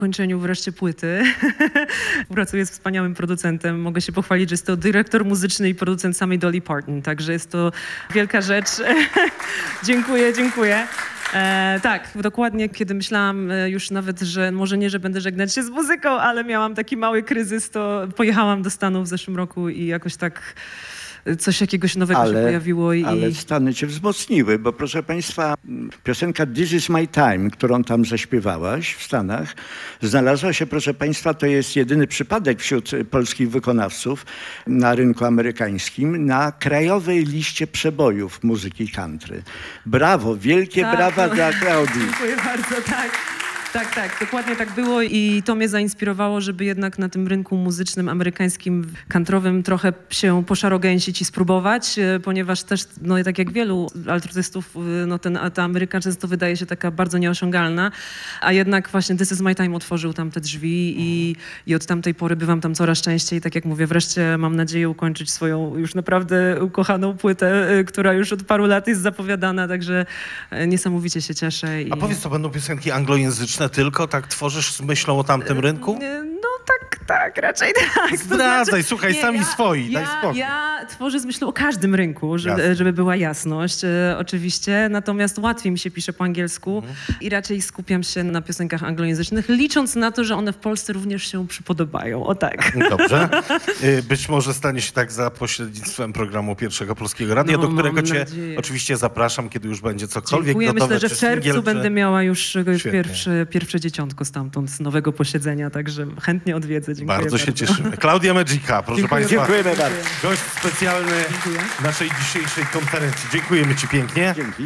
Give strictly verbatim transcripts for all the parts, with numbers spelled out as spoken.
kończeniu wreszcie płyty. Pracuję z wspaniałym producentem. Mogę się pochwalić, że jest to dyrektor muzyczny i producent samej Dolly Parton, także jest to wielka rzecz. Dziękuję, dziękuję. E, tak, dokładnie, kiedy myślałam e, już nawet, że może nie, że będę żegnać się z muzyką, ale miałam taki mały kryzys, to pojechałam do Stanów w zeszłym roku i jakoś tak coś jakiegoś nowego ale, się pojawiło. I... Ale Stany cię wzmocniły, bo proszę państwa, piosenka This is my time, którą tam zaśpiewałaś w Stanach, znalazła się, proszę państwa, to jest jedyny przypadek wśród polskich wykonawców na rynku amerykańskim, na krajowej liście przebojów muzyki country. Brawo, wielkie tak, brawa no, dla Klaudii. Dziękuję bardzo, tak. Tak, tak, dokładnie tak było i to mnie zainspirowało, żeby jednak na tym rynku muzycznym, amerykańskim, countryowym trochę się poszarogęsić i spróbować, ponieważ też, no tak jak wielu artystów, no ten, ta Ameryka często wydaje się taka bardzo nieosiągalna, a jednak właśnie This is my time otworzył tam te drzwi i, i od tamtej pory bywam tam coraz częściej. Tak jak mówię, wreszcie mam nadzieję ukończyć swoją już naprawdę ukochaną płytę, która już od paru lat jest zapowiadana, także niesamowicie się cieszę. I... A powiedz, to będą piosenki anglojęzyczne tylko? Tak tworzysz z myślą o tamtym rynku? No tak, tak, raczej tak. Zdradzaj, znaczy, słuchaj, nie, sami ja, swoi, ja, daj spokój. Ja tworzę z myślą o każdym rynku, żeby, Jasne. żeby była jasność, e, oczywiście. Natomiast łatwiej mi się pisze po angielsku mhm. i raczej skupiam się na piosenkach anglojęzycznych, licząc na to, że one w Polsce również się przypodobają. O tak. Dobrze. Być może stanie się tak za pośrednictwem programu Pierwszego Polskiego Radia, No, do którego cię nadzieję. oczywiście zapraszam, kiedy już będzie cokolwiek Dziękuję. gotowe. Myślę, że w czerwcu singiel, będę czy... miała już pierwsze, pierwsze dzieciątko stamtąd z nowego posiedzenia, także chętnie odwiedzę. Dziękuję bardzo. bardzo się cieszymy. Klaudia Magica, proszę Dziękuję państwa. Dziękujemy bardzo. Gość specjalny Dziękuję. naszej dzisiejszej konferencji. Dziękujemy ci pięknie. Dzięki.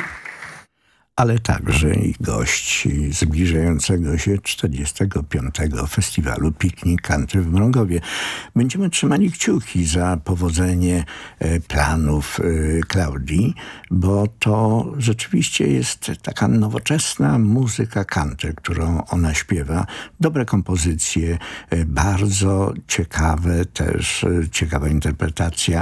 Ale także i gość zbliżającego się czterdziestego piątego Festiwalu Piknik Country w Mrągowie. Będziemy trzymali kciuki za powodzenie planów Klaudii, bo to rzeczywiście jest taka nowoczesna muzyka country, którą ona śpiewa. Dobre kompozycje, bardzo ciekawe też, ciekawa interpretacja.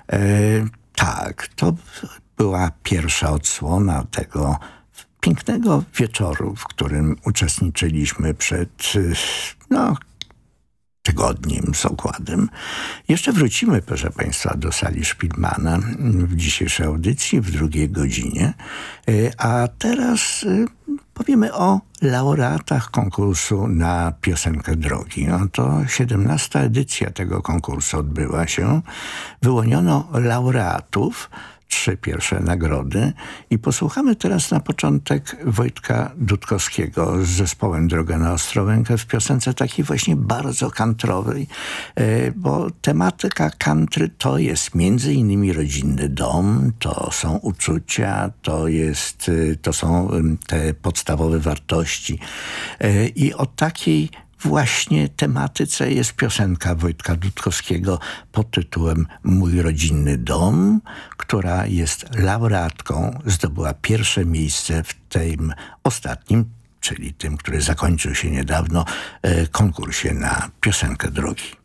Tak, to była pierwsza odsłona tego pięknego wieczoru, w którym uczestniczyliśmy przed no, tygodniem z okładem. Jeszcze wrócimy, proszę państwa, do sali Szpilmana w dzisiejszej audycji w drugiej godzinie. A teraz powiemy o laureatach konkursu na piosenkę drogi. No to siedemnasta edycja tego konkursu odbyła się. Wyłoniono laureatów, trzy pierwsze nagrody i posłuchamy teraz na początek Wojtka Dudkowskiego z zespołem Droga na Ostrołękę w piosence takiej właśnie bardzo countrywej, bo tematyka country to jest między innymi rodzinny dom, to są uczucia, to jest, to są te podstawowe wartości i o takiej właśnie tematyce jest piosenka Wojtka Dudkowskiego pod tytułem Mój rodzinny dom, która jest laureatką, zdobyła pierwsze miejsce w tym ostatnim, czyli tym, który zakończył się niedawno, konkursie na piosenkę drogi.